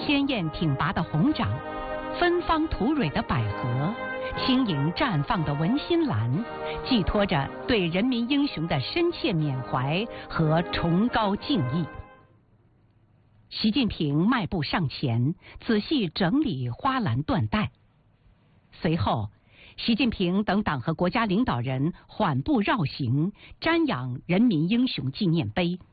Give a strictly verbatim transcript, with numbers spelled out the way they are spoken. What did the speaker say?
鲜艳挺拔的红掌，芬芳吐蕊的百合，轻盈绽放的文心兰，寄托着对人民英雄的深切缅怀和崇高敬意。习近平迈步上前，仔细整理花篮缎带。随后，习近平等党和国家领导人缓步绕行，瞻仰人民英雄纪念碑。